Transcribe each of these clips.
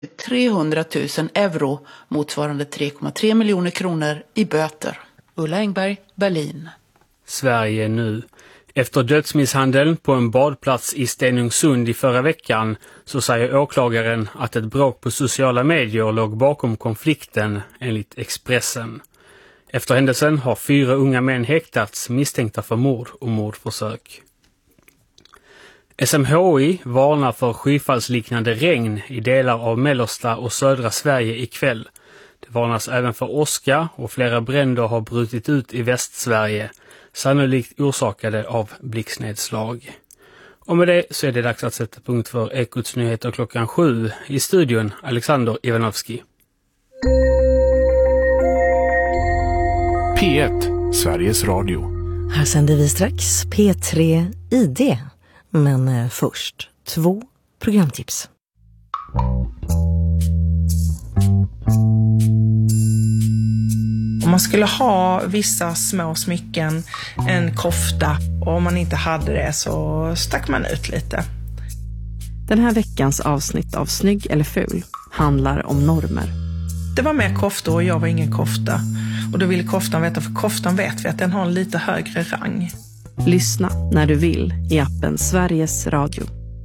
300 000 euro, motsvarande 3,3 miljoner kronor i böter. Ulla Engberg, Berlin. Sverige nu. Efter dödsmisshandeln på en badplats i Stenungsund i förra veckan så säger åklagaren att ett bråk på sociala medier låg bakom konflikten, enligt Expressen. Efter händelsen har 4 unga män häktats misstänkta för mord och mordförsök. SMHI varnar för skyfallsliknande regn i delar av mellersta och södra Sverige ikväll. Det varnas även för åska och flera bränder har brutit ut i Västsverige, sannolikt orsakade av blixtnedslag. Och med det så är det dags att sätta punkt för Ekots nyheter klockan 7. I studion Alexander Ivanovski. P1, Sveriges Radio. Här sänder vi strax P3 ID. Men först 2 programtips. Om man skulle ha vissa små smycken, en kofta, och om man inte hade det så stack man ut lite. Den här veckans avsnitt av Snygg eller ful handlar om normer. Det var mer kofta och jag var ingen kofta. Och då ville koftan veta, för koftan vet vi att den har en lite högre rang. Lyssna när du vill i appen Sveriges Radio.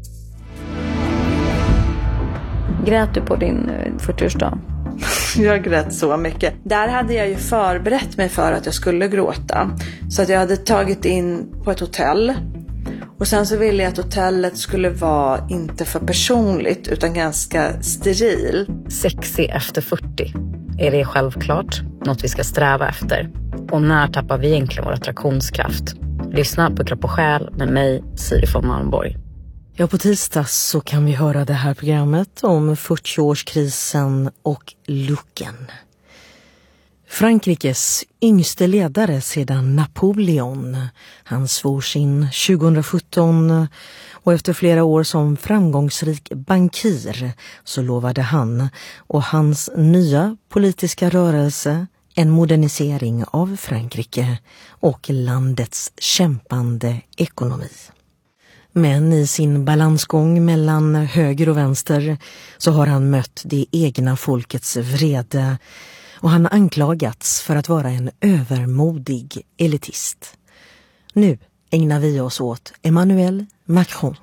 Grät du på din 40-årsdag? Jag grät så mycket. Där hade jag ju förberett mig för att jag skulle gråta. Så att jag hade tagit in på ett hotell. Och sen så ville jag att hotellet skulle vara inte för personligt utan ganska steril. Sexy efter 40. Är det självklart något vi ska sträva efter? Och när tappar vi egentligen vår attraktionskraft? Lyssna på Kropp och själ med mig, Siri von Malmborg. Ja, på tisdag så kan vi höra det här programmet om 40-årskrisen och looken. Frankrikes yngste ledare sedan Napoleon. Han svors in 2017 och efter flera år som framgångsrik bankir så lovade han och hans nya politiska rörelse en modernisering av Frankrike och landets kämpande ekonomi. Men i sin balansgång mellan höger och vänster så har han mött det egna folkets vrede och han har anklagats för att vara en övermodig elitist. Nu ägnar vi oss åt Emmanuel Macron.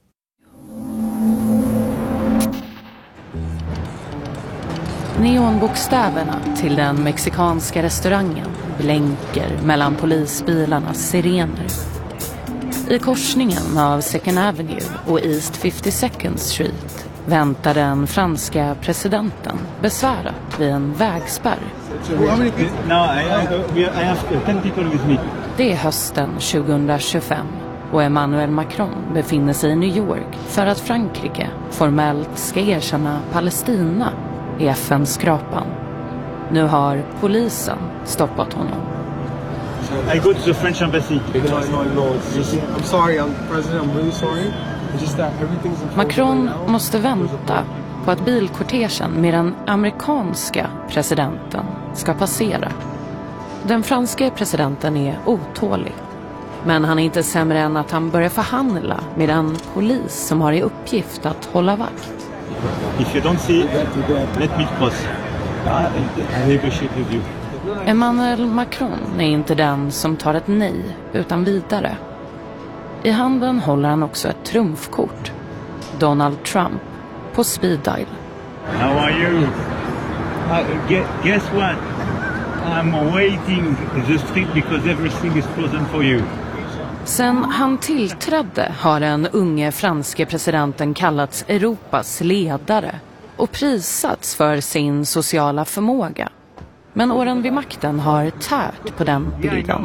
Neonbokstäverna till den mexikanska restaurangen blänker mellan polisbilarnas sirener. I korsningen av Second Avenue och East 52nd Street väntar den franska presidenten besvärat vid en vägspärr. Det är hösten 2025 och Emmanuel Macron befinner sig i New York för att Frankrike formellt ska erkänna Palestina i FN-skrapan. Nu har polisen stoppat honom. I go to the French embassy. I'm sorry, President. I'm really sorry. It's just that everything's. Macron måste vänta på att bilkortegen med den amerikanska presidenten ska passera. Den franska presidenten är otålig. Men han är inte sämre än att han börjar förhandla med en polis som har i uppgift att hålla vakt. If you don't see, let me cross. I negotiate with you. Emmanuel Macron är inte den som tar ett nej utan vidare. I handen håller han också ett trumfkort. Donald Trump på speed dial. How are you? Guess what? I'm waiting the street because everything is frozen for you. Sen han tillträdde har den unge franske presidenten kallats Europas ledare och prisats för sin sociala förmåga. Men åren vid makten har tärt på den bilden.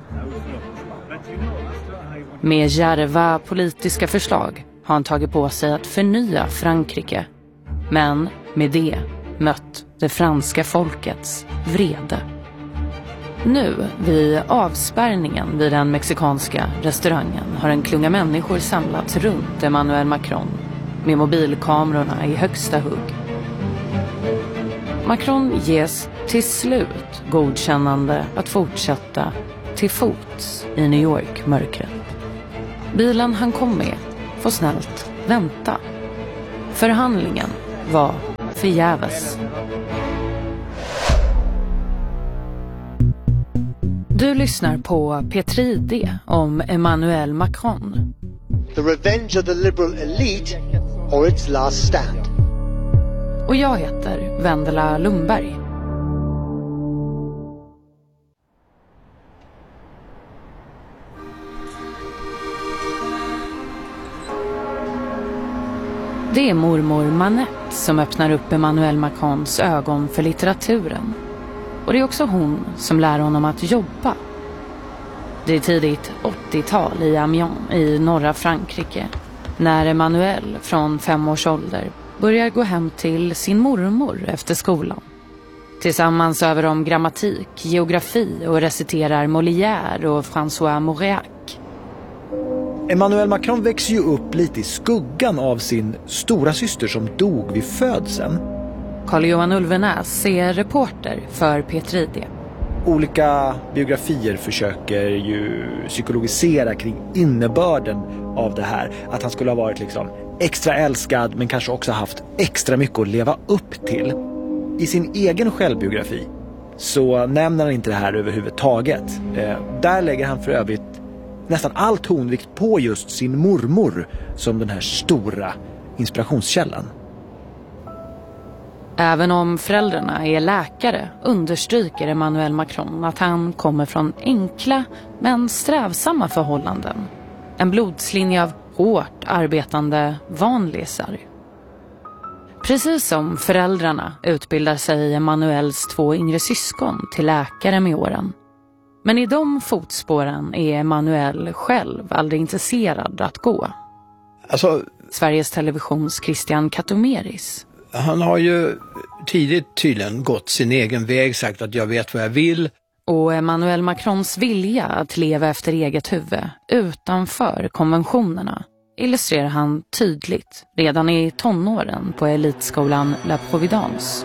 Med djärva politiska förslag har han tagit på sig att förnya Frankrike. Men med det mött det franska folkets vrede. Nu vid avspärrningen vid den mexikanska restaurangen har en klunga människor samlats runt Emmanuel Macron med mobilkamerorna i högsta hugg. Macron ges till slut godkännande att fortsätta till fots i New York-mörkret. Bilen han kom med får snällt vänta. Förhandlingen var förgäves. Du lyssnar på P3D om Emmanuel Macron. The revenge of the liberal elite or its last stand. Och jag heter Vendela Lundberg. Det är mormor Manette som öppnar upp Emmanuel Macrons ögon för litteraturen. Och det är också hon som lär honom att jobba. Det är tidigt 80-tal i Amiens i norra Frankrike när Emmanuel från 5 års ålder börjar gå hem till sin mormor efter skolan. Tillsammans över de grammatik, geografi och reciterar Molière och François Mauriac. Emmanuel Macron växer ju upp lite i skuggan av sin stora syster som dog vid födseln. Carl-Johan Ulvenäs är reporter för P3D. Olika biografier försöker ju psykologisera kring innebörden av det här. Att han skulle ha varit liksom extra älskad men kanske också haft extra mycket att leva upp till. I sin egen självbiografi så nämner han inte det här överhuvudtaget. Där lägger han för övrigt nästan all tonvikt på just sin mormor som den här stora inspirationskällan. Även om föräldrarna är läkare understryker Emmanuel Macron att han kommer från enkla men strävsamma förhållanden. En blodslinje av hårt arbetande vanlisar. Precis som föräldrarna utbildar sig Emmanuels 2 yngre syskon till läkare med åren. Men i de fotspåren är Emmanuel själv aldrig intresserad att gå. Alltså, Sveriges Televisions Christian Katomeris. Han har ju tidigt tydligen gått sin egen väg, sagt att jag vet vad jag vill. Och Emmanuel Macrons vilja att leva efter eget huvud utanför konventionerna illustrerar han tydligt redan i tonåren på elitskolan La Providence.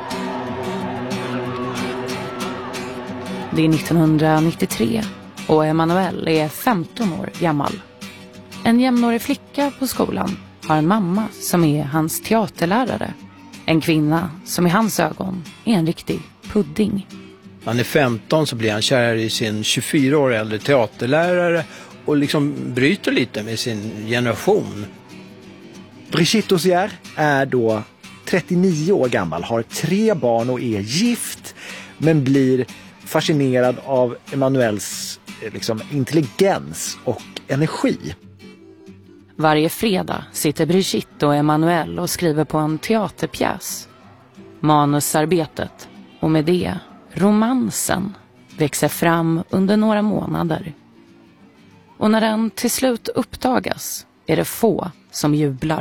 Det är 1993 och Emmanuel är 15 år gammal. En jämnårig flicka på skolan har en mamma som är hans teaterlärare. En kvinna som i hans ögon är en riktig pudding. Han är 15 så blir han kär i sin 24 år äldre teaterlärare och liksom bryter lite med sin generation. Brigitte Osier är då 39 år gammal, har 3 barn och är gift, men blir fascinerad av Emmanuels intelligens och energi. Varje fredag sitter Brigitte och Emmanuel och skriver på en teaterpjäs. Manusarbetet och med det romansen växer fram under några månader. Och när den till slut uppdagas är det få som jublar.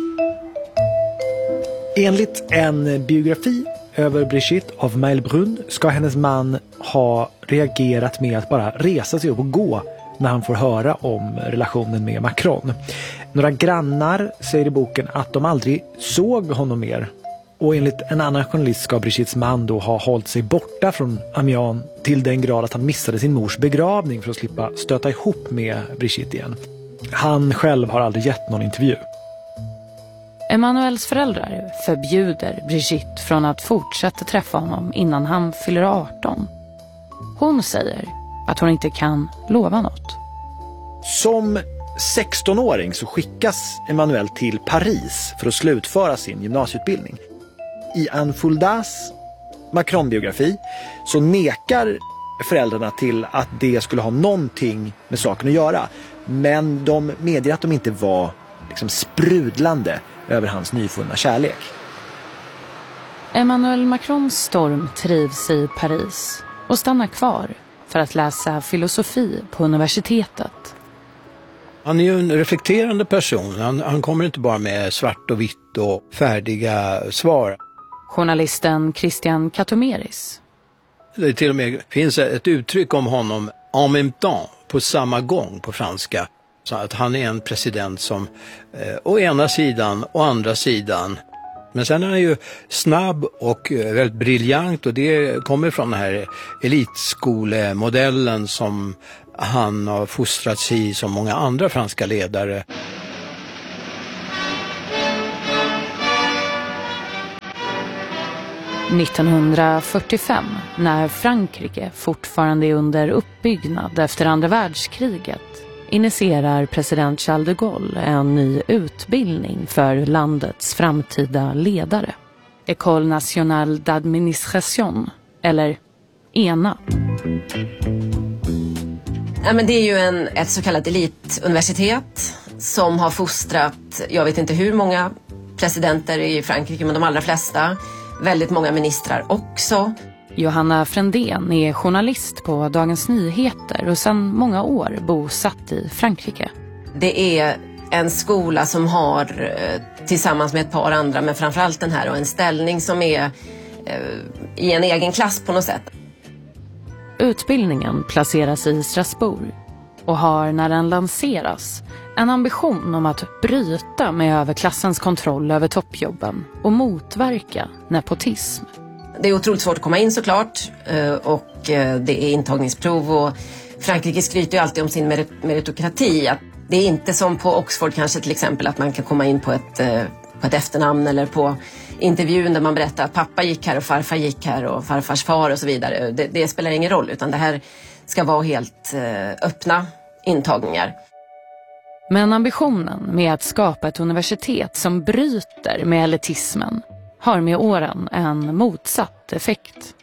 Enligt en biografi över Brigitte av Mailbrunn ska hennes man ha reagerat med att bara resa sig upp och gå när han får höra om relationen med Macron. Några grannar säger i boken att de aldrig såg honom mer. Och enligt en annan journalist ska Brigittes man då ha hållit sig borta från Amiens till den grad att han missade sin mors begravning för att slippa stöta ihop med Brigitte igen. Han själv har aldrig gett någon intervju. Emmanuels föräldrar förbjuder Brigitte från att fortsätta träffa honom innan han fyller 18. Hon säger att hon inte kan lova något. Som 16-åring så skickas Emmanuel till Paris för att slutföra sin gymnasieutbildning. I Anne Fuldas Macron-biografi så nekar föräldrarna till att det skulle ha någonting med saken att göra. Men de medger att de inte var sprudlande över hans nyfunna kärlek. Emmanuel Macrons storm trivs i Paris och stannar kvar för att läsa filosofi på universitetet. Han är ju en reflekterande person. Han kommer inte bara med svart och vitt och färdiga svar. Journalisten Christian Katomeris. Det till och med finns ett uttryck om honom en même temps, på samma gång på franska. Så att han är en president som å ena sidan och andra sidan. Men sen är han ju snabb och väldigt briljant, och det kommer från den här elitskolemodellen som han har fostrats i som många andra franska ledare. 1945, när Frankrike fortfarande är under uppbyggnad efter andra världskriget, initierar president Charles de Gaulle en ny utbildning för landets framtida ledare. École nationale d'administration, eller ENA. Ja, men det är ju ett så kallat elituniversitet som har fostrat, jag vet inte hur många presidenter i Frankrike, men de allra flesta. Väldigt många ministrar också. Johanna Frändén är journalist på Dagens Nyheter och sedan många år bosatt i Frankrike. Det är en skola som har, tillsammans med ett par andra, men framförallt den här, och en ställning som är i en egen klass på något sätt. Utbildningen placeras i Strasbourg och har när den lanseras en ambition om att bryta med överklassens kontroll över toppjobben och motverka nepotism. Det är otroligt svårt att komma in såklart, och det är intagningsprov, och Frankrike skryter ju alltid om sin meritokrati. Att det är inte som på Oxford kanske till exempel, att man kan komma in på ett efternamn eller på intervjun där man berättar att pappa gick här och farfar gick här och farfars far och så vidare. Det spelar ingen roll, utan det här ska vara helt öppna intagningar. Men ambitionen med att skapa ett universitet som bryter med elitismen har med åren en motsatt effekt.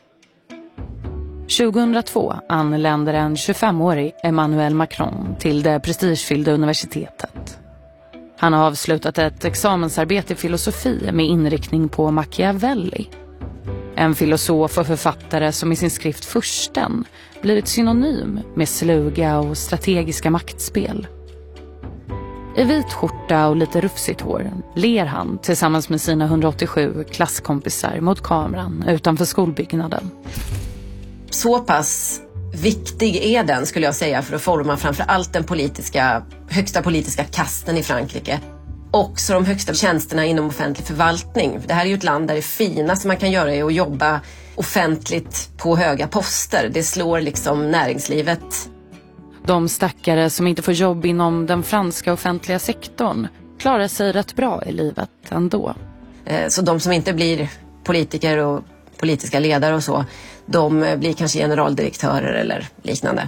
2002 anländer en 25-årig Emmanuel Macron till det prestigefyllda universitetet. Han har avslutat ett examensarbete i filosofi med inriktning på Machiavelli. En filosof och författare som i sin skrift Fursten blivit synonym med sluga och strategiska maktspel. I vit skjorta och lite rufsigt hår ler han tillsammans med sina 187 klasskompisar mot kameran utanför skolbyggnaden. Så pass viktig är den, skulle jag säga, för att forma framför allt den högsta politiska kasten i Frankrike. Också de högsta tjänsterna inom offentlig förvaltning. Det här är ju ett land där det finaste man kan göra är att jobba offentligt på höga poster. Det slår liksom näringslivet. De stackare som inte får jobb inom den franska offentliga sektorn klarar sig rätt bra i livet ändå. Så de som inte blir politiker och politiska ledare och så, de blir kanske generaldirektörer eller liknande.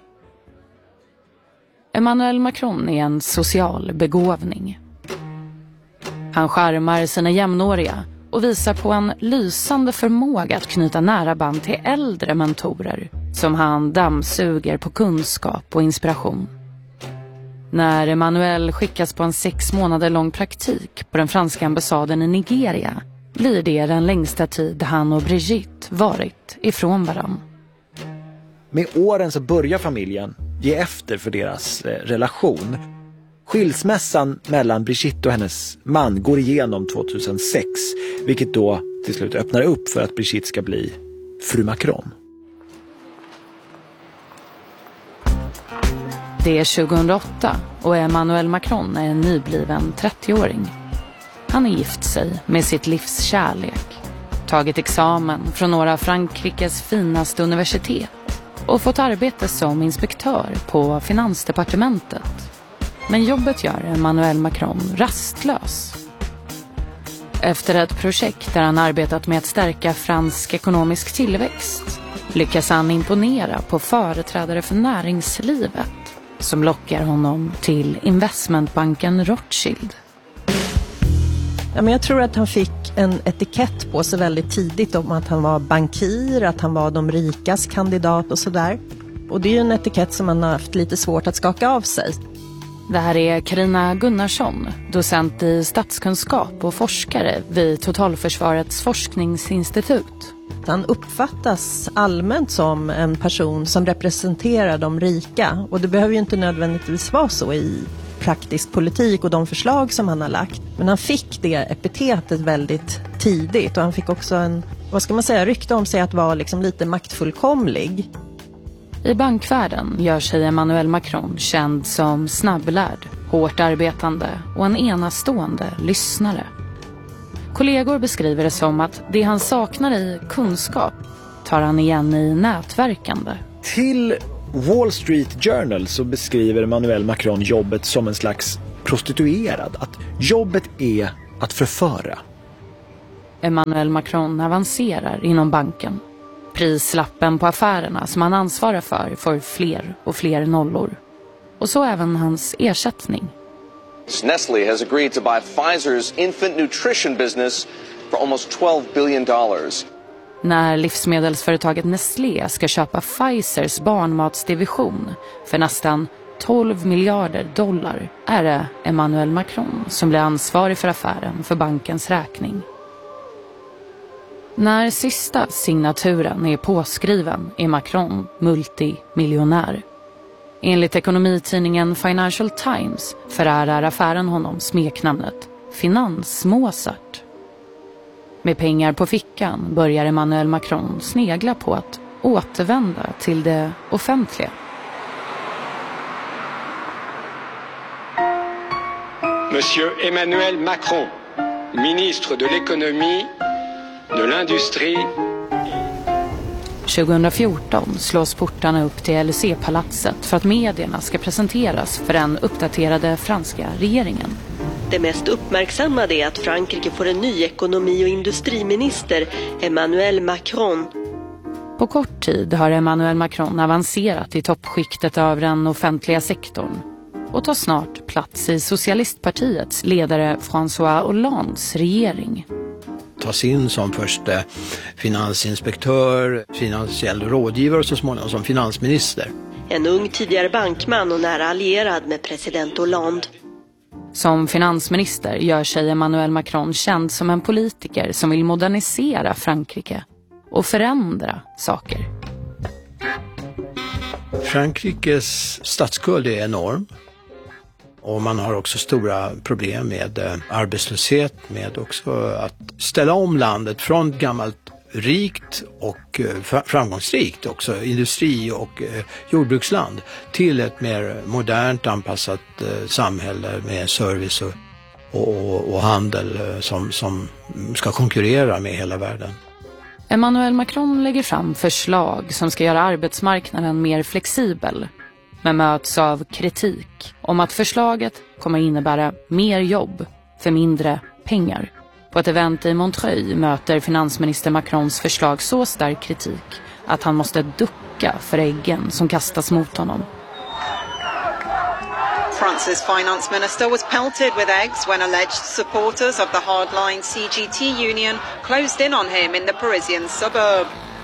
Emmanuel Macron är en social begåvning. Han charmar sina jämnåriga och visar på en lysande förmåga att knyta nära band till äldre mentorer som han dammsuger på kunskap och inspiration. När Emmanuel skickas på en 6 månader lång praktik på den franska ambassaden i Nigeria blir det den längsta tid han och Brigitte varit ifrån varann. Med åren så börjar familjen ge efter för deras relation. Skilsmässan mellan Brigitte och hennes man går igenom 2006, vilket då till slut öppnar upp för att Brigitte ska bli fru Macron. Det är 2008 och Emmanuel Macron är en nybliven 30-åring. Han har gift sig med sitt livs kärlek, tagit examen från några av Frankrikes finaste universitet och fått arbete som inspektör på Finansdepartementet. Men jobbet gör Emmanuel Macron rastlös. Efter ett projekt där han arbetat med att stärka fransk ekonomisk tillväxt lyckas han imponera på företrädare för näringslivet som lockar honom till investmentbanken Rothschild. Ja, men jag tror att han fick en etikett på sig väldigt tidigt om att han var bankir, att han var de rikas kandidat och sådär. Och det är ju en etikett som man har haft lite svårt att skaka av sig. Det här är Carina Gunnarsson, docent i statskunskap och forskare vid Totalförsvarets forskningsinstitut. Han uppfattas allmänt som en person som representerar de rika, och det behöver ju inte nödvändigtvis vara så i praktisk politik och de förslag som han har lagt. Men han fick det epitetet väldigt tidigt, och han fick också en, rykte om sig att vara liksom lite maktfullkomlig. I bankvärlden gör sig Emmanuel Macron känd som snabblärd, hårt arbetande och en enastående lyssnare. Kollegor beskriver det som att det han saknar i kunskap tar han igen i nätverkande. Till Wall Street Journal så beskriver Emmanuel Macron jobbet som en slags prostituerad. Att jobbet är att förföra. Emmanuel Macron avancerar inom banken. Prislappen på affärerna som han ansvarar för får fler och fler nollor. Och så även hans ersättning. Nestle has agreed to buy Pfizer's infant nutrition business for almost $12 billion. När livsmedelsföretaget Nestlé ska köpa Pfizers barnmatsdivision för nästan $12 miljarder är det Emmanuel Macron som blir ansvarig för affären för bankens räkning. När sista signaturen är påskriven är Macron multimiljonär. Enligt ekonomitidningen Financial Times förärar affären honom smeknamnet Finansmozart. Med pengar på fickan börjar Emmanuel Macron snegla på att återvända till det offentliga. Monsieur Emmanuel Macron, ministre de l'économie, de l'industrie. 2014 slås portarna upp till Élysée-palatset för att medierna ska presenteras för den uppdaterade franska regeringen. Det mest uppmärksammade är att Frankrike får en ny ekonomi- och industriminister, Emmanuel Macron. På kort tid har Emmanuel Macron avancerat i toppskiktet av den offentliga sektorn och tar snart plats i socialistpartiets ledare François Hollandes regering. Tas in som första finansinspektör, finansiell rådgivare och så småningom som finansminister. En ung tidigare bankman och nära allierad med president Hollande. Som finansminister gör sig Emmanuel Macron känd som en politiker som vill modernisera Frankrike och förändra saker. Frankrikes statsskuld är enorm. Och man har också stora problem med arbetslöshet, med också att ställa om landet från gammalt rikt och framgångsrikt också industri- och jordbruksland till ett mer modernt anpassat samhälle med service och handel som ska konkurrera med hela världen. Emmanuel Macron lägger fram förslag som ska göra arbetsmarknaden mer flexibel, men möts av kritik om att förslaget kommer innebära mer jobb för mindre pengar. På ett event i Montreuil möter finansminister Macrons förslag så stark kritik att han måste ducka för äggen som kastas mot honom. France's finance minister was pelted with eggs when alleged supporters of the hardline CGT union closed in on him in the Parisian suburb.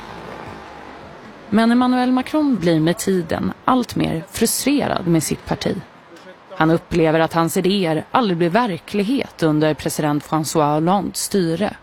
Men Emmanuel Macron blir med tiden allt mer frustrerad med sitt parti. Han upplever att hans idéer aldrig blir verklighet under president François Hollandes styre.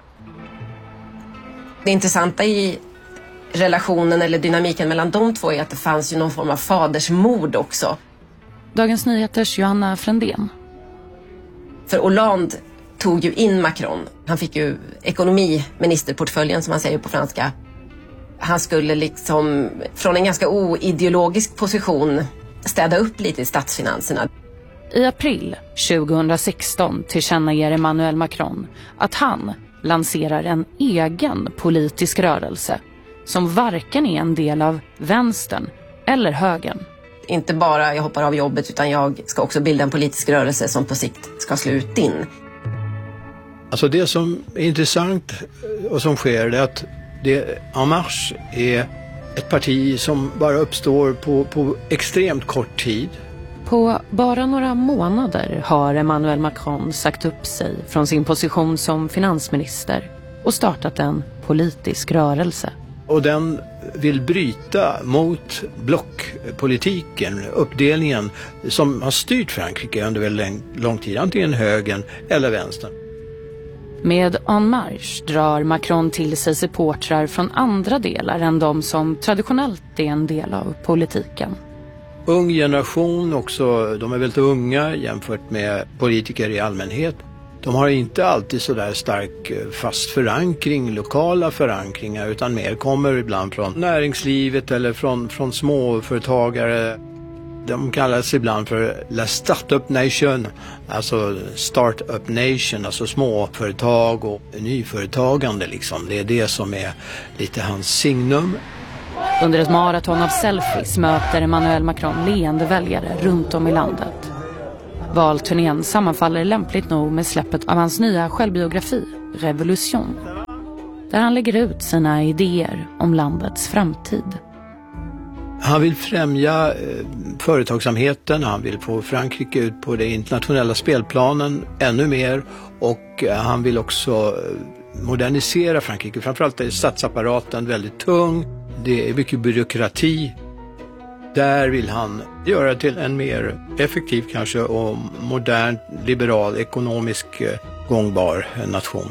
Det intressanta i relationen eller dynamiken mellan de två är att det fanns ju någon form av fadersmord också. Dagens Nyheters Johanna Frändén. För Hollande tog ju in Macron. Han fick ju ekonomiministerportföljen som man säger på franska. Han skulle liksom från en ganska oideologisk position städa upp lite i statsfinanserna. I april 2016 tillkännager Emmanuel Macron att han lanserar en egen politisk rörelse som varken är en del av vänstern eller högern. Inte bara jag hoppar av jobbet utan jag ska också bilda en politisk rörelse som på sikt ska slå ut din. Alltså det som är intressant och som sker är att En Marche är ett parti som bara uppstår på extremt kort tid. På bara några månader har Emmanuel Macron sagt upp sig från sin position som finansminister och startat en politisk rörelse. Och den vill bryta mot blockpolitiken, uppdelningen som har styrt Frankrike under väldigt lång tid, antingen högern eller vänstern. Med En Marche drar Macron till sig supportrar från andra delar än de som traditionellt är en del av politiken. Ung generation också, de är väldigt unga jämfört med politiker i allmänhet. De har inte alltid så där stark fast förankring, lokala förankringar, utan mer kommer ibland från näringslivet eller från småföretagare. De kallas ibland för La Startup Nation, alltså Startup Nation, alltså småföretag och nyföretagande liksom. Det är det som är lite hans signum. Under ett maraton av selfies möter Emmanuel Macron leende väljare runt om i landet. Valturnén sammanfaller lämpligt nog med släppet av hans nya självbiografi Revolution, där han lägger ut sina idéer om landets framtid. Han vill främja företagsamheten, han vill få Frankrike ut på det internationella spelplanen ännu mer, och han vill också modernisera Frankrike. Framförallt är statsapparaten väldigt tung, det är mycket byråkrati. Där vill han göra till en mer effektiv kanske och modern, liberal, ekonomisk gångbar nation.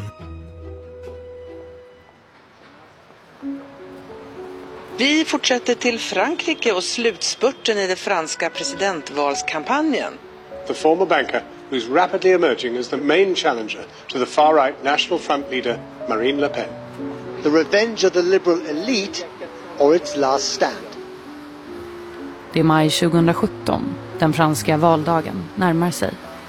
Vi fortsätter till Frankrike och slutspurten i den franska presidentvalskampanjen. The former banker who's rapidly emerging as the main challenger to the far-right National Front leader Marine Le Pen. The revenge of the liberal elite or its last stand. Det är maj 2017, den franska valdagen närmar sig.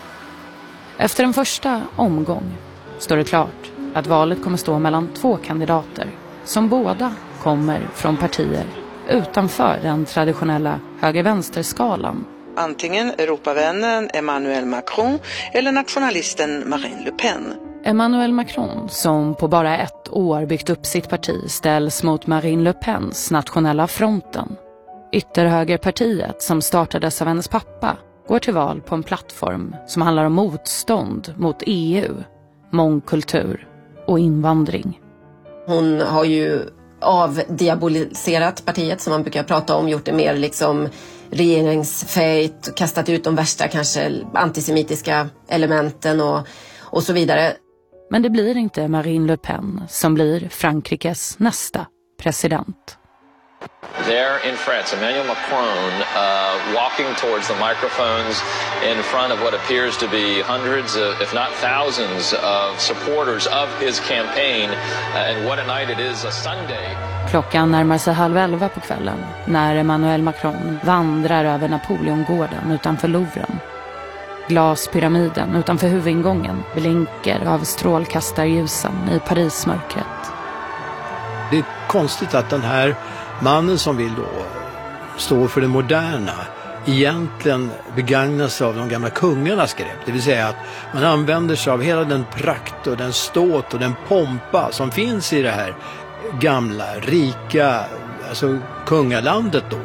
Efter en första omgång står det klart att valet kommer stå mellan två kandidater som båda kommer från partier utanför den traditionella höger-vänster-skalan. Antingen Europavännen Emmanuel Macron eller nationalisten Marine Le Pen. Emmanuel Macron, som på bara ett år byggt upp sitt parti, ställs mot Marine Le Pens nationella fronten. Ytterhögerpartiet, som startades av hennes pappa, går till val på en plattform som handlar om motstånd mot EU, mångkultur och invandring. Hon har ju avdiaboliserat partiet, som man brukar prata om, gjort det mer liksom regeringsfejt, kastat ut de värsta kanske antisemitiska elementen och så vidare. Men det blir inte Marine Le Pen som blir Frankrikes nästa president. There in France, Emmanuel Macron walking towards the microphones in front of what appears to be hundreds, if not thousands, of supporters of his campaign. And what a night it is, a Sunday. Klockan närmar sig 22:30 på kvällen när Emmanuel Macron vandrar över Napoleongården utanför Louvren. Glaspyramiden utanför huvudingången blinker av strålkastarljusen i Parismörkret. Det är konstigt att den här mannen som vill då stå för det moderna egentligen begagnar sig av de gamla kungarnas grepp. Det vill säga att man använder sig av hela den prakt och den ståt och den pompa som finns i det här gamla, rika, alltså kungalandet då.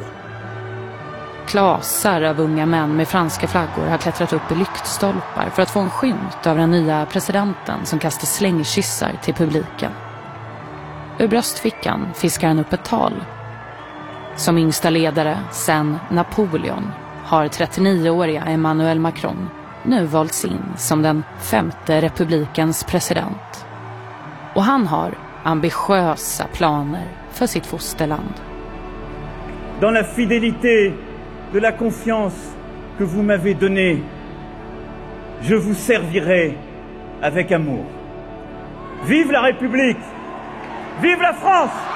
Klasar av unga män med franska flaggor har klättrat upp i lyktstolpar för att få en skymt av den nya presidenten som kastar slängkyssar till publiken. Ur bröstfickan fiskar han upp ett tal. Som yngsta ledare sedan Napoleon har 39-åriga Emmanuel Macron nu valts in som den 5:e republikens president. Och han har ambitiösa planer för sitt fosterland. Dans la fidélité de la confiance que vous m'avez donnée, je vous servirai avec amour. Vive la République! Vive la France!